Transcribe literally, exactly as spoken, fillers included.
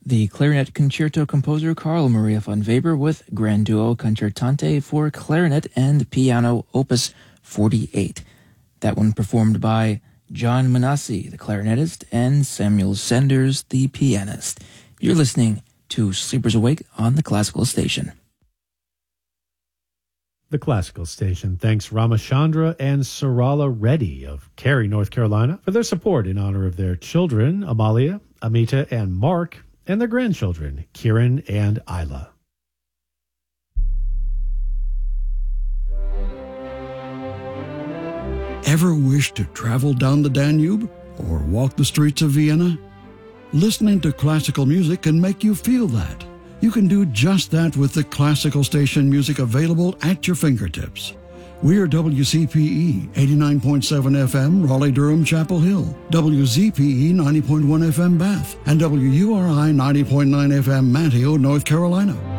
the clarinet concerto composer Carl Maria von Weber with Grand Duo Concertante for clarinet and piano, opus forty-eight. That one performed by John Manassi, the clarinetist, and Samuel Sanders, the pianist. You're listening to Sleepers Awake on the Classical Station. The Classical Station thanks Ramachandra and Sarala Reddy of Cary, North Carolina, for their support in honor of their children, Amalia, Amita, and Mark, and their grandchildren, Kieran and Isla. Ever wish to travel down the Danube or walk the streets of Vienna? Listening to classical music can make you feel that. You can do just that with the Classical Station music available at your fingertips. We're W C P E eighty-nine point seven F M, Raleigh-Durham, Chapel Hill, W Z P E ninety point one F M, Bath, and W U R I ninety point nine F M, Manteo, North Carolina.